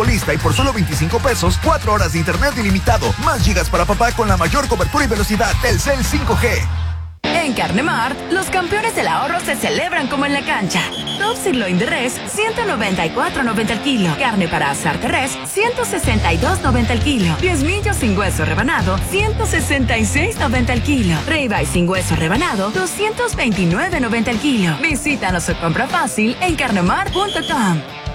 futbolista y por solo 25 pesos, 4 horas de internet ilimitado, más gigas para papá con la mayor cobertura y velocidad Telcel 5G. En Carne Mart, los campeones del ahorro se celebran como en la cancha. Top sirloin de res, $194.90 el kilo. Carne para asar de res, $162.90 el kilo. 10 millos sin hueso rebanado, $166.90 el kilo. Ribeye sin hueso rebanado, $229.90 el kilo. Visítanos o compra fácil en carnemart.com.